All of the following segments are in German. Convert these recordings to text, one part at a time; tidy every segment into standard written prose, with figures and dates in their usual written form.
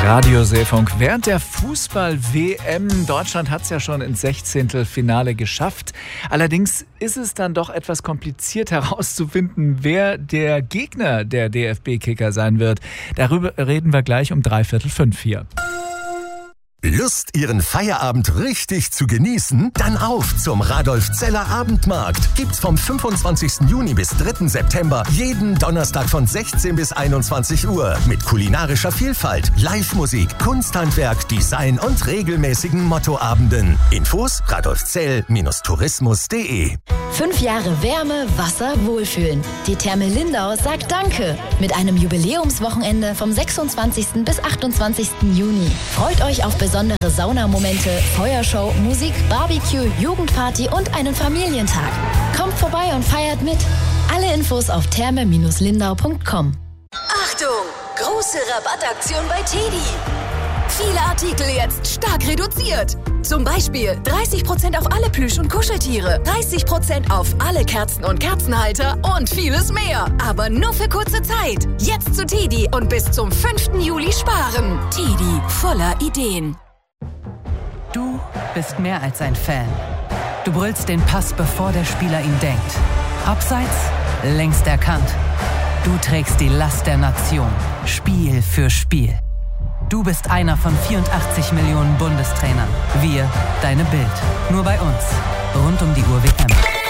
Radio Seefunk. Während der Fußball-WM, Deutschland hat es ja schon ins 16. Finale geschafft. Allerdings ist es dann doch etwas kompliziert herauszufinden, wer der Gegner der DFB-Kicker sein wird. Darüber reden wir gleich um 4:45 hier. Lust, Ihren Feierabend richtig zu genießen? Dann auf zum Radolf-Zeller Abendmarkt. Gibt's vom 25. Juni bis 3. September jeden Donnerstag von 16 bis 21 Uhr. Mit kulinarischer Vielfalt, Live-Musik, Kunsthandwerk, Design und regelmäßigen Mottoabenden. Infos radolfzell-tourismus.de. 5 Jahre Wärme, Wasser, Wohlfühlen. Die Therme Lindau sagt Danke. Mit einem Jubiläumswochenende vom 26. bis 28. Juni. Freut euch auf besondere Saunamomente, Feuershow, Musik, Barbecue, Jugendparty und einen Familientag. Kommt vorbei und feiert mit. Alle Infos auf therme-lindau.com. Achtung! Große Rabattaktion bei TEDi. Viele Artikel jetzt stark reduziert. Zum Beispiel 30% auf alle Plüsch- und Kuscheltiere, 30% auf alle Kerzen und Kerzenhalter und vieles mehr. Aber nur für kurze Zeit. Jetzt zu TEDi und bis zum 5. Juli sparen. TEDi, voller Ideen. Du bist mehr als ein Fan. Du brüllst den Pass, bevor der Spieler ihn denkt. Abseits, längst erkannt. Du trägst die Last der Nation, Spiel für Spiel. Du bist einer von 84 Millionen Bundestrainern. Wir, deine Bild. Nur bei uns. Rund um die Uhr WM.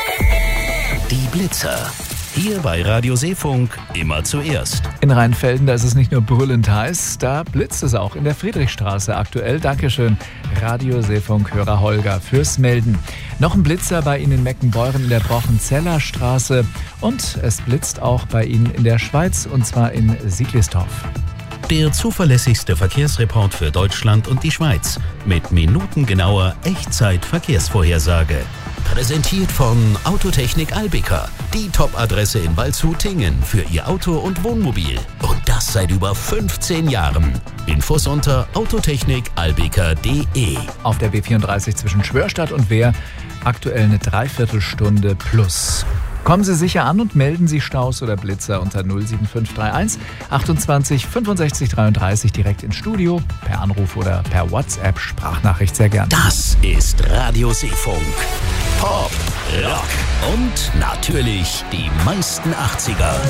Die Blitzer. Hier bei Radio Seefunk immer zuerst. In Rheinfelden, da ist es nicht nur brüllend heiß, da blitzt es auch in der Friedrichstraße aktuell. Dankeschön, Radio Seefunk-Hörer Holger, fürs Melden. Noch ein Blitzer bei Ihnen in Meckenbeuren in der Brochenzeller Straße. Und es blitzt auch bei Ihnen in der Schweiz, und zwar in Sieglisdorf. Der zuverlässigste Verkehrsreport für Deutschland und die Schweiz mit minutengenauer Echtzeit-Verkehrsvorhersage. Präsentiert von Autotechnik Albica, die Top-Adresse in Waldshut-Tingen für Ihr Auto und Wohnmobil. Und das seit über 15 Jahren. Infos unter autotechnikalbica.de. Auf der B34 zwischen Schwörstadt und Wehr aktuell eine Dreiviertelstunde plus. Kommen Sie sicher an und melden Sie Staus oder Blitzer unter 07531 28 65 33 direkt ins Studio, per Anruf oder per WhatsApp Sprachnachricht sehr gern. Das ist Radio Seefunk. Pop, Rock und natürlich die meisten 80er.